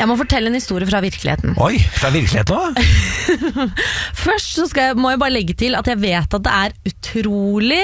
Jeg må fortelle en historie fra virkeligheten. Oi, fra virkeligheten også? Først så må jeg bare legge til at jeg vet at det er utrolig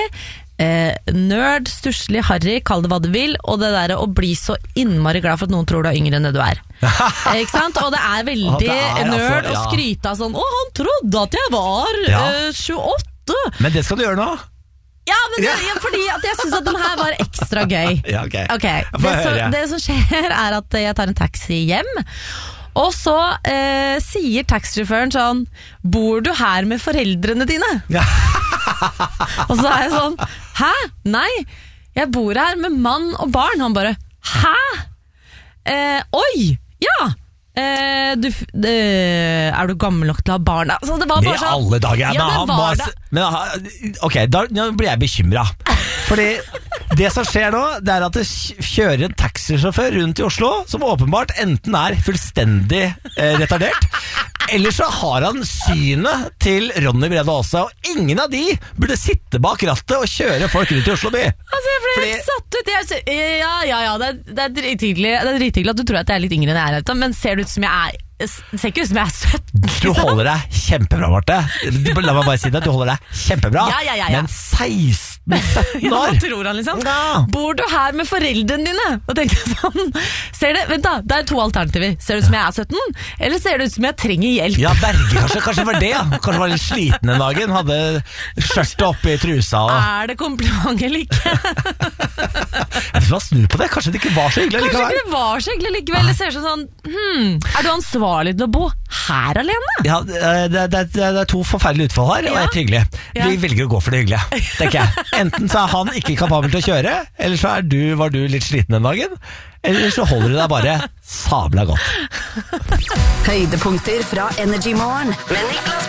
nerd, stusslig, harry, kall det hva du vil, og det der å bli så innmari glad for at noen tror du er yngre enn det du er. Ikke sant? Og det er veldig nerd å skryte av sånn, han trodde at jeg var 28. Men det skal du gjøre nå. Ja, men fordi at jeg synes at den her var ekstra gøy. Ja, ok. Det som skjer er at jeg tar en taxi hjem, og så sier taxisjåføren sånn, bor du her med foreldrene dine? Ja. Og så er jeg sånn, hæ? Nei, jeg bor her med mann og barn. Han bare, hæ? Oi, ja. Er du gammel nok til å ha barn? Altså, det var bare sånn, alle dager. Ok, nå blir jeg bekymret. Fordi det som skjer nå, det er at det kjører en taxisjåfør rundt i Oslo som åpenbart enten er fullstendig retardert, eller så har han synet til Ronny Brede Aase, og ingen av de burde sitte bak rattet og kjøre folk rundt i Oslo by. Altså, jeg ble helt satt ut. Det er drithyggelig at du tror at jeg er litt yngre enn jeg er, men ser det ut som jeg er... ser ikke ut som jeg er 17. Du holder deg kjempebra, Marte. La meg bare si det, du holder deg kjempebra. Men 16-17 år. Hva tror han liksom? Bor du her med foreldrene dine? Og tenkte jeg sånn, vent da, det er 2 alternativer. Ser det ut som jeg er 17, eller ser det ut som jeg trenger hjelp? Ja, Berge, kanskje var det, ja. Kanskje var litt sliten en dagen, hadde skjørtet oppe i trusa. Er det kompliment eller ikke? Jeg får snu på det, kanskje det ikke var så hyggelig likevel. Kanskje ikke det var så hyggelig likevel. Det ser sånn, er du ansvarlig til å bo her alene? Ja, det er 2 forferdelige utfall her, og et hyggelig. Vi velger å gå for det hyggelige, tenker jeg. Enten så er han ikke kapabel til å kjøre, eller så var du litt sliten den dagen, eller så holder du deg bare sabla godt. Høydepunkter fra Energy Morgen med Niklas